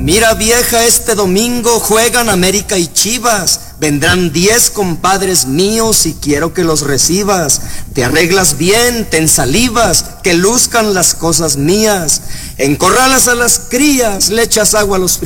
Mira vieja, este domingo juegan América y Chivas. Vendrán 10 compadres míos y quiero que los recibas. Te arreglas bien, te ensalivas, que luzcan las cosas mías. Encorralas a las crías, le echas agua a los